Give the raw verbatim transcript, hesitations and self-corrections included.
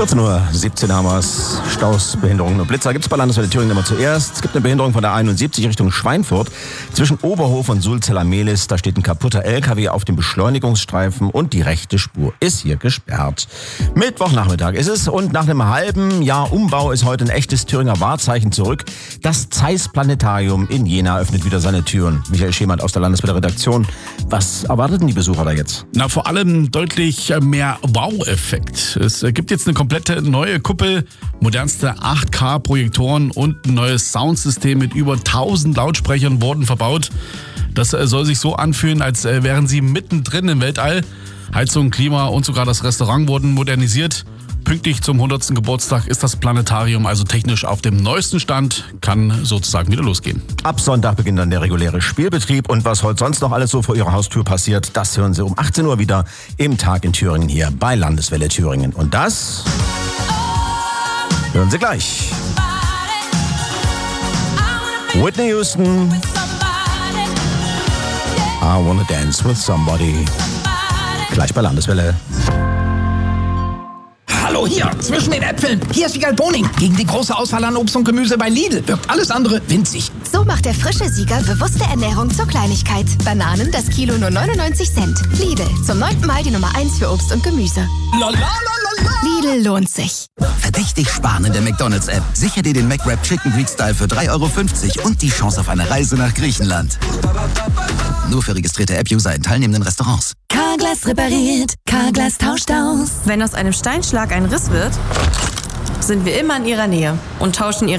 vierzehn Uhr siebzehn haben wir's. Staus, Behinderungen und Blitzer gibt's bei Landeswelle Thüringen immer zuerst. Es gibt eine Behinderung von der einundsiebzig Richtung Schweinfurt. Zwischen Oberhof und Sulzeller-Mehlis, da steht ein kaputter L K W auf dem Beschleunigungsstreifen und die rechte Spur ist hier gesperrt. Mittwochnachmittag ist es und nach einem halben Jahr Umbau ist heute ein echtes Thüringer Wahrzeichen zurück. Das Zeiss-Planetarium in Jena öffnet wieder seine Türen. Michael Schemert aus der Landeswelle Redaktion. Was erwarteten die Besucher da jetzt? Na, vor allem deutlich mehr Wow-Effekt. Es gibt jetzt eine komplette neue Kuppel, modernste acht K-Projektoren und ein neues Soundsystem mit über tausend Lautsprechern wurden verbaut. Das soll sich so anfühlen, als wären sie mittendrin im Weltall. Heizung, Klima und sogar das Restaurant wurden modernisiert. Pünktlich zum hundertsten Geburtstag ist das Planetarium also technisch auf dem neuesten Stand, kann sozusagen wieder losgehen. Ab Sonntag beginnt dann der reguläre Spielbetrieb und was heute sonst noch alles so vor Ihrer Haustür passiert, das hören Sie um achtzehn Uhr wieder im Tag in Thüringen hier bei Landeswelle Thüringen. Und das hören Sie gleich. Whitney Houston, I Wanna Dance With Somebody. Gleich bei Landeswelle. Hallo hier, zwischen den Äpfeln. Hier ist Siegal Boning. Gegen die große Auswahl an Obst und Gemüse bei Lidl wirkt alles andere winzig. So macht der frische Sieger bewusste Ernährung zur Kleinigkeit. Bananen, das Kilo nur neunundneunzig Cent. Lidl, zum neunten Mal die Nummer eins für Obst und Gemüse. La, la, la, la, la. Lidl lohnt sich. Verdächtig sparen in der McDonald's-App. Sicher dir den McWrap Chicken Greek Style für drei Euro fünfzig und die Chance auf eine Reise nach Griechenland. Nur für registrierte App-User in teilnehmenden Restaurants. Carglass repariert, Carglass tauscht aus. Wenn aus einem Steinschlag ein Riss wird, sind wir immer in Ihrer Nähe und tauschen Ihre